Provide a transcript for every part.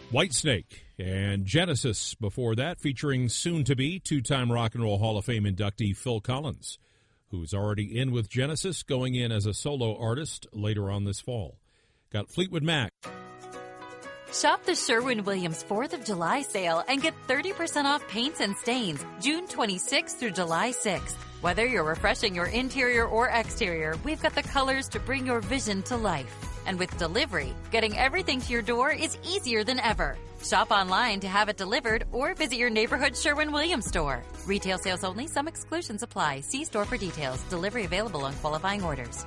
Whitesnake and Genesis before that, featuring soon-to-be two-time Rock and Roll Hall of Fame inductee Phil Collins, who's already in with Genesis, going in as a solo artist later on this fall. Got Fleetwood Mac. Shop the Sherwin-Williams 4th of July sale and get 30% off paints and stains June 26th through July 6th. Whether you're refreshing your interior or exterior, we've got the colors to bring your vision to life. And with delivery, getting everything to your door is easier than ever. Shop online to have it delivered or visit your neighborhood Sherwin-Williams store. Retail sales only. Some exclusions apply. See store for details. Delivery available on qualifying orders.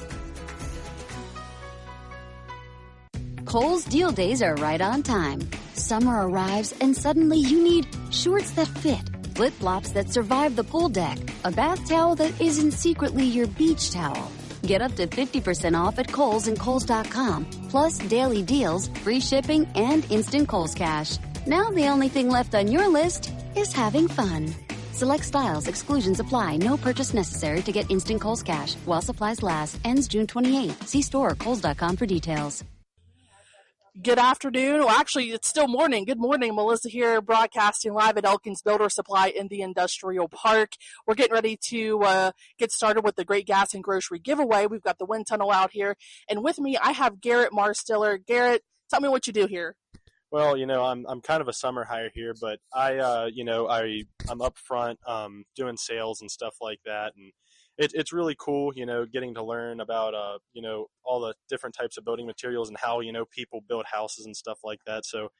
Kohl's Deal Days are right on time. Summer arrives and suddenly you need shorts that fit, flip-flops that survive the pool deck, a bath towel that isn't secretly your beach towel. Get up to 50% off at Kohl's and Kohls.com, plus daily deals, free shipping, and instant Kohl's Cash. Now the only thing left on your list is having fun. Select styles, exclusions apply, no purchase necessary to get instant Kohl's Cash. While supplies last, ends June 28th. See store or Kohls.com for details. Good afternoon. Well, actually, it's still morning. Good morning. Melissa here, broadcasting live at Elkins Builder Supply in the Industrial Park. We're getting ready to get started with the Great Gas and Grocery giveaway. We've got the wind tunnel out here. And with me, I have Garrett Marstiller. Garrett, tell me what you do here. Well, I'm kind of a summer hire here, but I'm up front doing sales and stuff like that. And it's really cool, getting to learn about, all the different types of building materials and how, people build houses and stuff like that. So,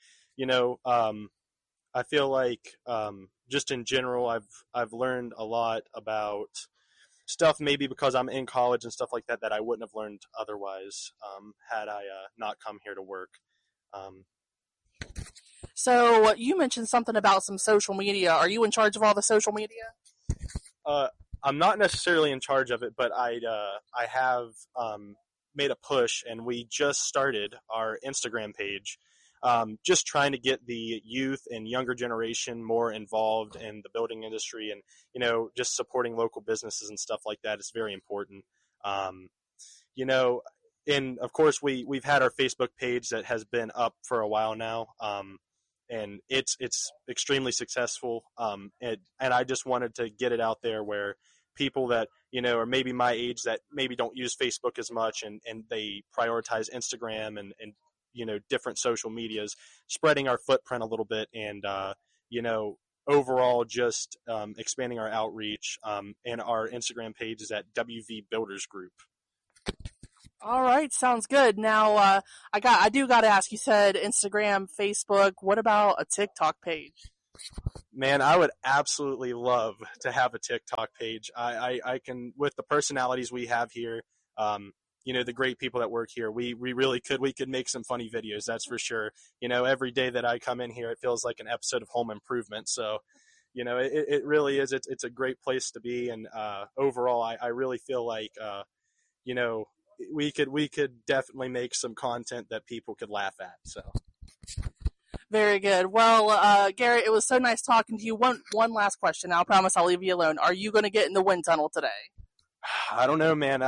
I feel like just in general, I've learned a lot about stuff maybe because I'm in college and stuff like that I wouldn't have learned otherwise had I not come here to work. So you mentioned something about some social media. Are you in charge of all the social media? I'm not necessarily in charge of it, but I have made a push, and we just started our Instagram page, just trying to get the youth and younger generation more involved in the building industry, and just supporting local businesses and stuff like that is very important. And of course we've had our Facebook page that has been up for a while now, and it's extremely successful. And I just wanted to get it out there where people that, are maybe my age that maybe don't use Facebook as much and they prioritize Instagram and different social medias, spreading our footprint a little bit and, overall just expanding our outreach. And our Instagram page is at WV Builders Group. All right, sounds good. Now, I do got to ask. You said Instagram, Facebook. What about a TikTok page? Man, I would absolutely love to have a TikTok page. I can, with the personalities we have here, the great people that work here, we really could. We could make some funny videos, that's for sure. Every day that I come in here, it feels like an episode of Home Improvement. So, it really is. It's a great place to be. And overall, I really feel like, we could definitely make some content that people could laugh at. So. Very good. Well, Garrett, it was so nice talking to you. One last question. I promise I'll leave you alone. Are you going to get in the wind tunnel today? I don't know, man.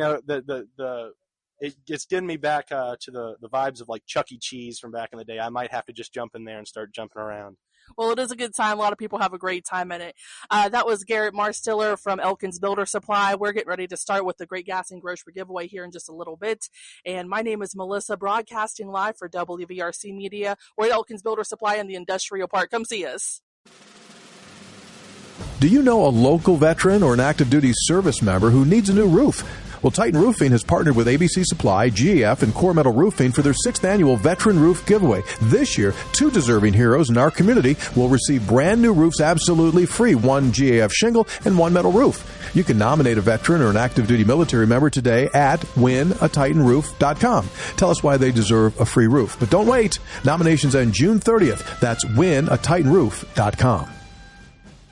It's getting me back to the vibes of like Chuck E. Cheese from back in the day. I might have to just jump in there and start jumping around. Well, it is a good time. A lot of people have a great time in it. That was Garrett Marstiller from Elkins Builder Supply. We're getting ready to start with the Great Gas and Grocery giveaway here in just a little bit. And my name is Melissa, broadcasting live for WVRC Media. We're at Elkins Builder Supply in the Industrial Park. Come see us. Do you know a local veteran or an active duty service member who needs a new roof? Well, Titan Roofing has partnered with ABC Supply, GAF, and Core Metal Roofing for their 6th annual Veteran Roof Giveaway. This year, 2 deserving heroes in our community will receive brand new roofs absolutely free, 1 GAF shingle and 1 metal roof. You can nominate a veteran or an active duty military member today at winatitanroof.com. Tell us why they deserve a free roof. But don't wait. Nominations end June 30th. That's winatitanroof.com.